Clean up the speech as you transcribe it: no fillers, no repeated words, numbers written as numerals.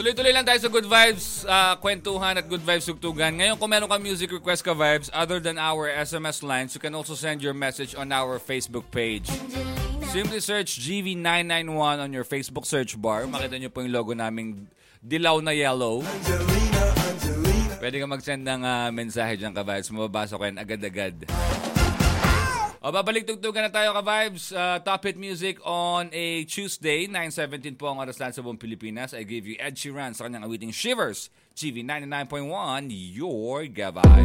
Tuloy-tuloy lang tayo sa Good Vibes, kwentuhan at Good Vibes Sugtugan. Ngayon, kung meron ka music request ka vibes, other than our SMS lines, you can also send your message on our Facebook page. Simply search GV991 on your Facebook search bar. Makita nyo po yung logo naming dilaw na yellow. Pwede ka mag-send ng mensahe dyan ka vibes. Mababasa ko yan agad-agad. O, babalik tugtugan na tayo ka-vibes. Top hit music on a Tuesday, 9:17 po ang oras lang sa buong Pilipinas. I give you Ed Sheeran sa kanyang awiting Shivers. GV 99.1, your Gavay.